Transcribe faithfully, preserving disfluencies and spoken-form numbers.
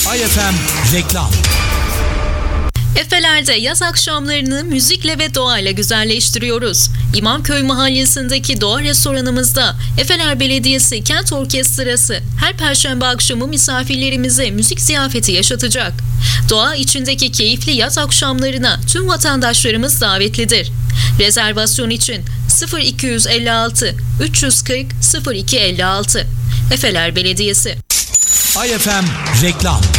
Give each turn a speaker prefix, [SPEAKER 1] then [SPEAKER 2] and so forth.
[SPEAKER 1] Ay F M reklam.
[SPEAKER 2] Efeler'de yaz akşamlarını müzikle ve doğayla güzelleştiriyoruz. İmamköy Mahallesi'ndeki doğa restoranımızda Efeler Belediyesi Kent Orkestrası her perşembe akşamı misafirlerimize müzik ziyafeti yaşatacak. Doğa içindeki keyifli yaz akşamlarına tüm vatandaşlarımız davetlidir. Rezervasyon için sıfır iki yüz elli altı üç yüz kırk sıfır iki elli altı. Efeler Belediyesi.
[SPEAKER 1] Ay F M reklam.